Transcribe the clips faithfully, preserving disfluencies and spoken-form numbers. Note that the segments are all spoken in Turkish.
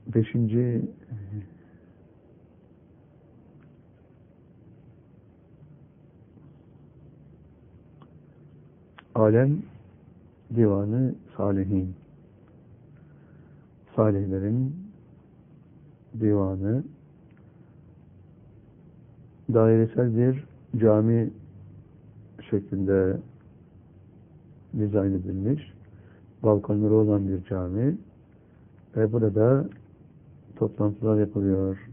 Beşinci alem divanı salihin. Salihlerin divanı dairesel bir cami şeklinde dizayn edilmiş, balkonları olan bir cami ve burada toplantılar yapılıyor.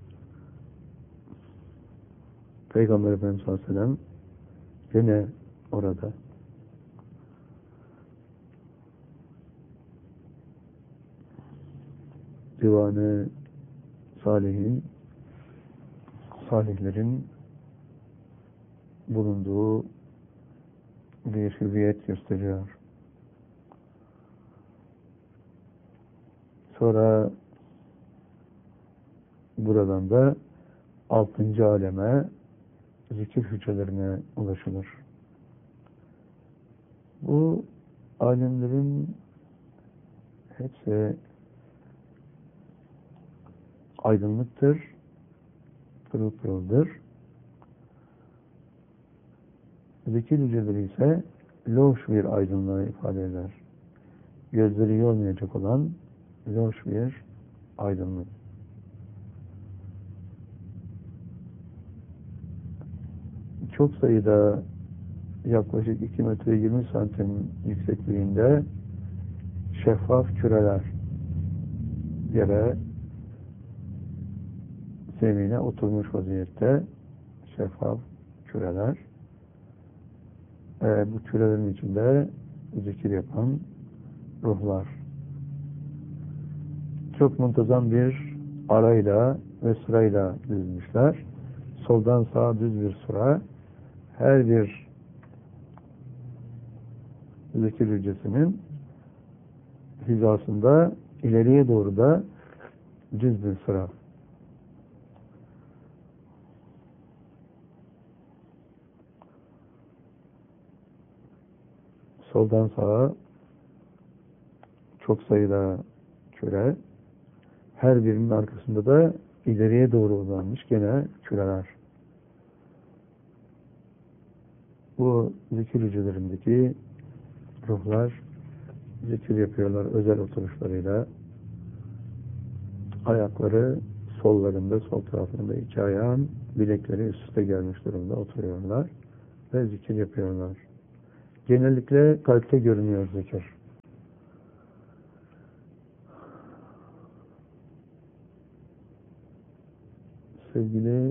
Peygamber Efendimiz sallallahu aleyhi ve sellem yine orada. Divanı salihin, salihlerin bulunduğu bir hüviyet gösteriyor. Sonra buradan da altıncı aleme, zikir hücrelerine ulaşılır. Bu alemlerin hepsi aydınlıktır, pırıl pırıldır. Zikir hücreleri ise loş bir aydınlığı ifade eder. Gözleri yormayacak olan loş bir aydınlık. Çok sayıda yaklaşık iki metre yirmi santim yüksekliğinde şeffaf küreler yere zemine oturmuş vaziyette, şeffaf küreler. E, bu kürelerin içinde zikir yapan ruhlar. Çok muntazam bir arayla ve sırayla dizilmişler. Soldan sağa düz bir sıra. Her bir zikir hücresinin hizasında ileriye doğru da düz bir sıra. Soldan sağa çok sayıda küre, her birinin arkasında da ileriye doğru uzanmış gene küreler. Bu zikir hücrelerindeki ruhlar zikir yapıyorlar özel oturuşlarıyla. Ayakları sollarında, sol tarafında iki ayağın bilekleri üst üste gelmiş durumda oturuyorlar ve zikir yapıyorlar. Genellikle kalpte görünüyor zikir. Sevgili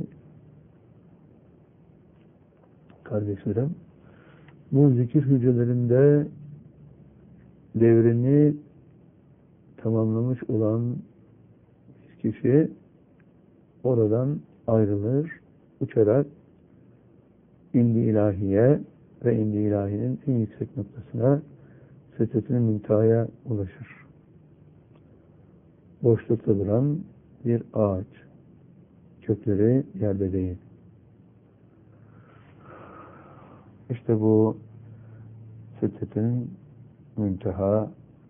kardeşlerim, bu zikir hücrelerinde devrini tamamlamış olan kişi oradan ayrılır, uçarak indi ilahiye ve indi ilahinin en yüksek noktasına, Sedretül Münteha'ya ulaşır. Boşlukta duran bir ağaç, kökleri yerde değil. İşte bu Sedretül Münteha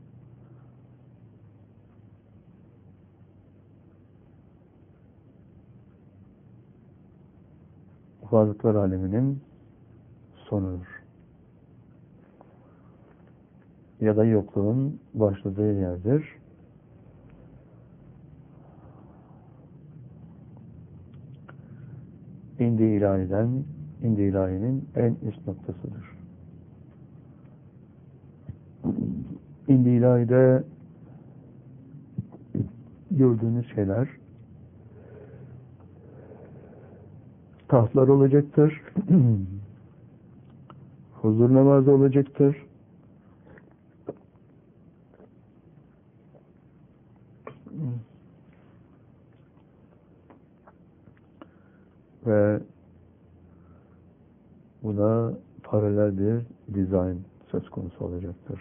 varlıklar aleminin sonudur. Ya da yokluğun başladığı yerdir. İndi ilahiden, indi ilahinin en üst noktasıdır. İndi ilahide gördüğünüz şeyler tahtlar olacaktır. Huzur namazı olacaktır. Ve buna paralel bir dizayn söz konusu olacaktır.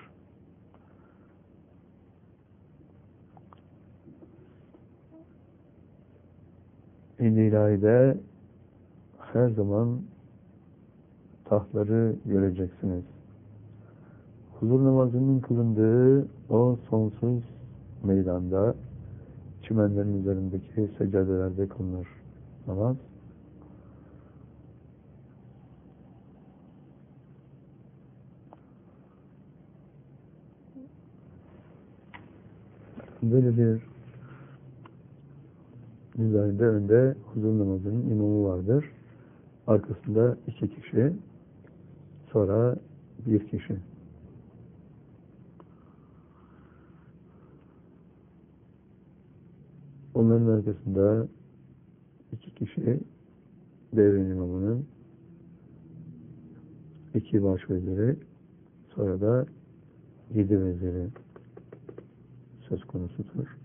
İndi ilahide her zaman tahtları göreceksiniz. Huzur namazının kılındığı o sonsuz meydanda çimenlerin üzerindeki seccadelerde kılınır namaz. Böyle bir düzende önde huzur namazının imamı vardır. Arkasında iki kişi, sonra bir kişi. Onların arkasında iki kişi, devrin imamının iki baş veziri, sonra da yedi veziri söz konusudur.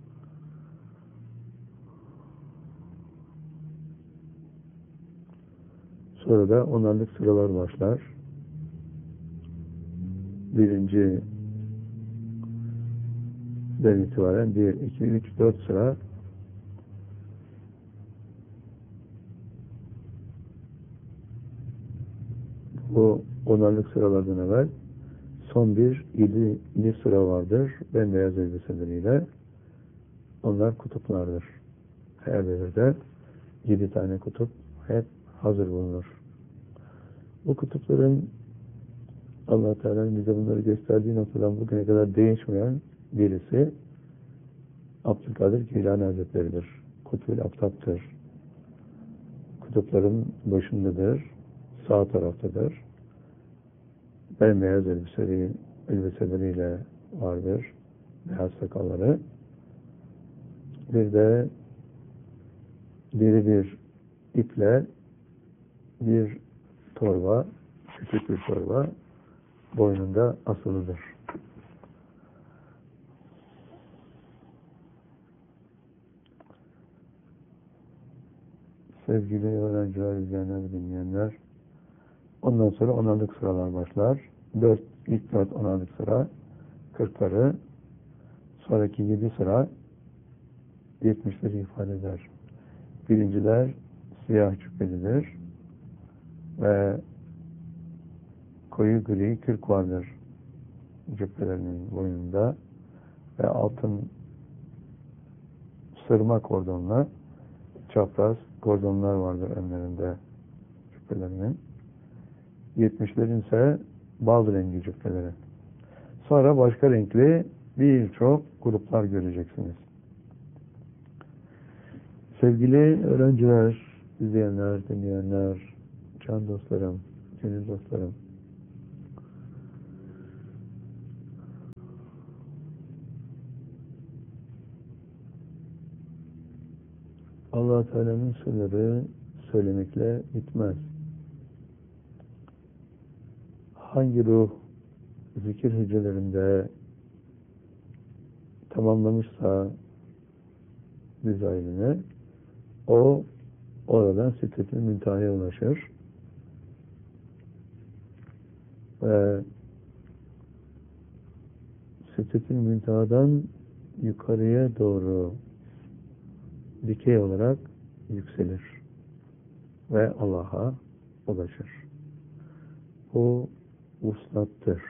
Sonra da onarlık sıralar başlar. Birinci den itibaren bir, iki, üç, dört sıra bu onarlık sıralardan evvel son bir yedi sıra vardır. Bembeyaz elbiseleriyle. Onlar kutuplardır. Her devirde yedi tane kutup hep hazır bulunur. Bu kutupların Allah Teala'nın bize bunları gösterdiği noktadan bugüne kadar değişmeyen birisi Abdülkadir Geylani Hazretleri'dir. Kutbül Aftap'tır. Kutupların başındadır. Sağ taraftadır. Bembeyaz elbiseleri, elbiseleriyle vardır. Beyaz sakalları. Bir de diri bir iple bir torba, küçük bir torba boynunda asılıdır. Sevgili öğrenciler, izleyenler, dinleyenler, ondan sonra onarlık sıralar başlar. Dört, ilk dört onarlık sıra kırkları, sonraki yedi sıra yetmişleri ifade eder. Birinciler siyah cübbelidir ve koyu gri kürk vardır cübbelerinin boynunda ve altın sırma kordonla çapraz kordonlar vardır önlerinde cübbelerinin. Yetmişlerin ise bal rengi cübbeleri. Sonra başka renkli birçok gruplar göreceksiniz. Sevgili öğrenciler, izleyenler, dinleyenler, can dostlarım, gönül dostlarım, Allah Teala'nın sırları söylemekle bitmez. Hangi ruh zikir hücrelerinde tamamlamışsa düzayını, o oradan Sidret-i Münteha'ya ulaşır ve Sidret-i Münteha'dan yukarıya doğru dikey olarak yükselir ve Allah'a ulaşır. Bu vuslattır.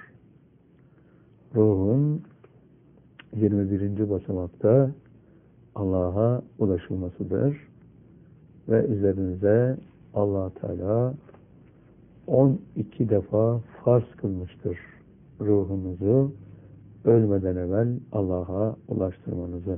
Ruhun yirmi birinci basamakta Allah'a ulaşılmasıdır ve üzerinize Allah Teala on iki defa farz kılmıştır ruhunuzu ölmeden evvel Allah'a ulaştırmanızı.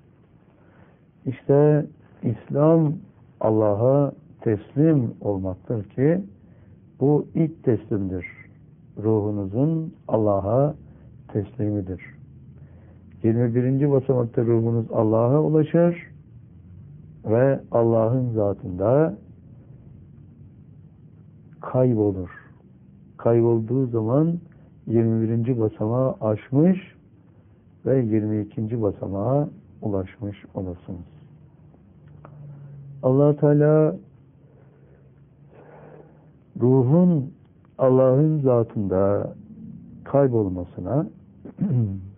İşte İslam Allah'a teslim olmaktır ki bu ilk teslimdir. Ruhunuzun Allah'a teslimidir. yirmi birinci basamakta ruhunuz Allah'a ulaşır ve Allah'ın zatında kaybolur. Kaybolduğu zaman yirmi birinci basamağı aşmış ve yirmi ikinci basamağa ulaşmış olursunuz. Allah Teala ruhun Allah'ın zatında kaybolmasına